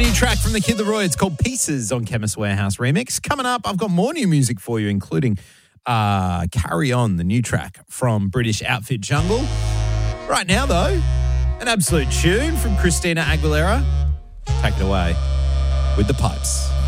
new track from the Kid Laroi. It's called Pieces on Chemist Warehouse Remix. Coming up, I've got more new music for you, including Carry On, the new track from British outfit Jungle. Right now, though, an absolute tune from Christina Aguilera. Take it away with the pipes.